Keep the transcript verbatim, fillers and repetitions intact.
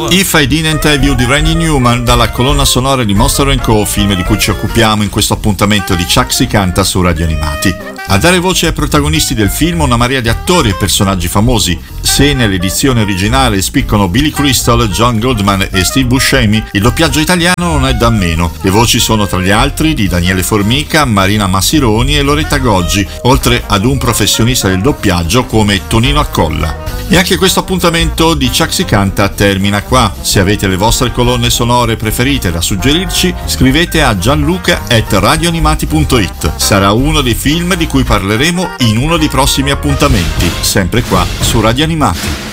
If I Didn't Have You di Randy Newman, dalla colonna sonora di Monster and Co., film di cui ci occupiamo in questo appuntamento di Chuck si canta su Radio Animati. A dare voce ai protagonisti del film una marea di attori e personaggi famosi. Se nell'edizione originale spiccano Billy Crystal, John Goodman e Steve Buscemi, il doppiaggio italiano non è da meno. Le voci sono tra gli altri di Daniele Formica, Marina Massironi e Loretta Goggi, oltre ad un professionista del doppiaggio come Tonino Accolla. E anche questo appuntamento di Chuck si canta termina qua. Se avete le vostre colonne sonore preferite da suggerirci, scrivete a gianluca at radioanimati punto it. Sarà uno dei film di cui parleremo in uno dei prossimi appuntamenti, sempre qua su Radio Animati.